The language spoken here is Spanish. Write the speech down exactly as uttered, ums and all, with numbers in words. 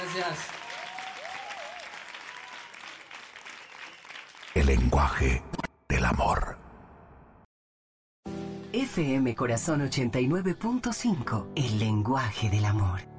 Gracias. El lenguaje del amor. F M Corazón ochenta y nueve punto cinco. El lenguaje del amor.